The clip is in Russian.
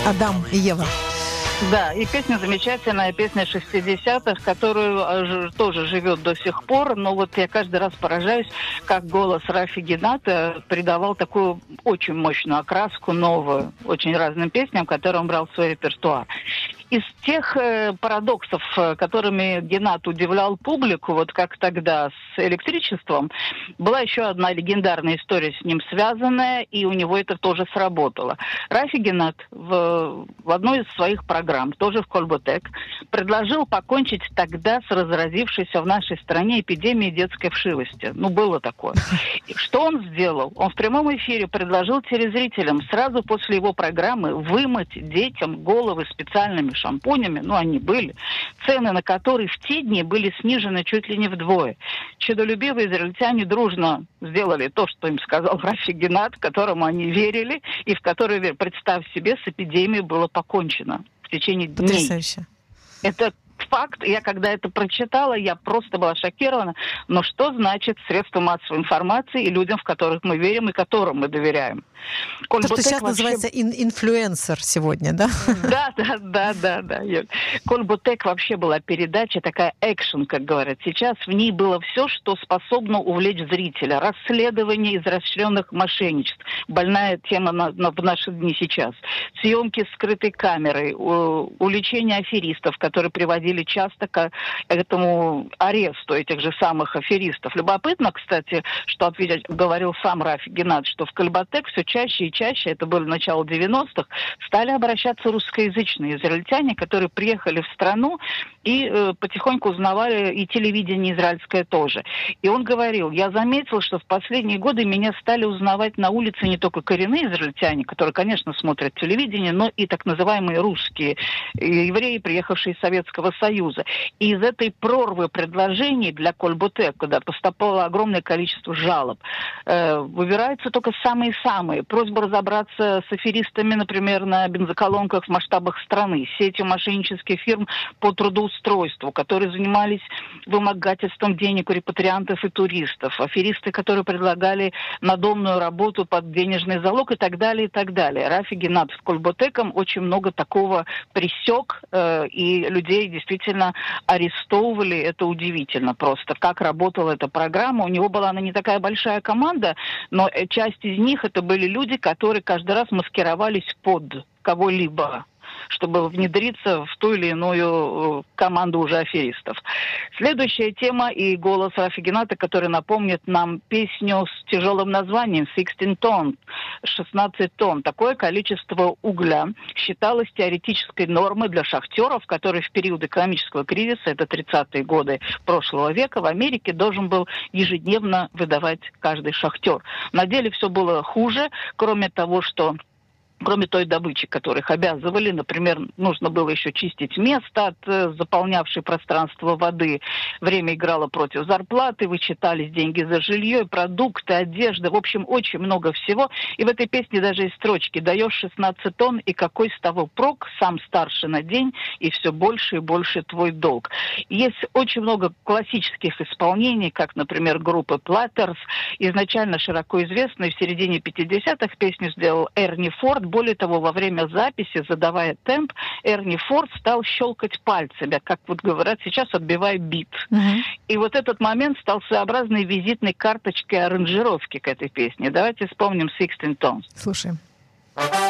Адам и Ева. Да, и песня замечательная, песня 60-х, которую тоже живет до сих пор. Но вот я каждый раз поражаюсь, как голос Рафи Гената придавал такую очень мощную окраску, новую, очень разным песням, которые он брал в свой репертуар. Из тех парадоксов, которыми Генат удивлял публику, вот как тогда с электричеством, была еще одна легендарная история с ним связанная, и у него это тоже сработало. Рафи Генат в одной из своих программ, тоже в Колботек, предложил покончить тогда с разразившейся в нашей стране эпидемией детской вшивости. Ну, было такое. И что он сделал? Он в прямом эфире предложил телезрителям сразу после его программы вымыть детям головы специальными шампунями, ну, они были, цены на которые в те дни были снижены чуть ли не вдвое. Чудолюбивые израильтяне дружно сделали то, что им сказал Рафи Генат, которому они верили, и в который, представь себе, с эпидемией было покончено в течение дней. Потрясающе. Это факт. Я когда это прочитала, я просто была шокирована. Но что значит средства массовой информации и людям, в которых мы верим и которым мы доверяем? То, что сейчас называется инфлюенсер сегодня, да? Да. Колботек вообще была передача, такая экшен, как говорят сейчас. В ней было все, что способно увлечь зрителя. Расследование изощренных мошенничеств. Больная тема в наши дни сейчас. Съемки с скрытой камерой. Уличение аферистов, которые приводили часто к этому аресту этих же самых аферистов. Любопытно, кстати, что говорил сам Рафи Генат, что в Колботек все чаще и чаще, это было начало 90-х, стали обращаться русскоязычные израильтяне, которые приехали в страну и потихоньку узнавали и телевидение израильское тоже. И он говорил, я заметил, что в последние годы меня стали узнавать на улице не только коренные израильтяне, которые, конечно, смотрят телевидение, но и так называемые русские евреи, приехавшие из Советского Союза. И из этой прорвы предложений для Колботек, куда поступало огромное количество жалоб, выбираются только самые-самые. Просьба разобраться с аферистами, например, на бензоколонках в масштабах страны, сетью мошеннических фирм по трудоустройству, которые занимались вымогательством денег у репатриантов и туристов, аферисты, которые предлагали надомную работу под денежный залог и так далее, и так далее. Рафи Генат с Колботеком очень много такого пресек, и людей действительно арестовывали. Это удивительно просто, как работала эта программа. У него была она не такая большая команда, но часть из них это были люди, которые каждый раз маскировались под кого-либо, чтобы внедриться в ту или иную команду уже аферистов. Следующая тема и голос Рафи Гената, который напомнит нам песню с тяжелым названием «16 тонн», 16 тонн. Такое количество угля считалось теоретической нормой для шахтеров, который в период экономического кризиса, это 30-е годы прошлого века, в Америке должен был ежедневно выдавать каждый шахтер. На деле все было хуже, кроме той добычи, которых обязывали, например, нужно было еще чистить место от заполнявшей пространство воды. Время играло против зарплаты, вычитались деньги за жилье, продукты, одежда. В общем, очень много всего. И в этой песне даже есть строчки «Даешь 16 тонн, и какой с того прок? Сам старше на день, и все больше и больше твой долг». Есть очень много классических исполнений, как, например, группы Platters. Изначально широко известной в середине 50-х песню сделал Эрни Форд. Более того, во время записи, задавая темп, Эрни Форд стал щелкать пальцами, как вот говорят сейчас, отбивая бит. И вот этот момент стал своеобразной визитной карточкой аранжировки к этой песне. Давайте вспомним «16 Tons». Слушаем.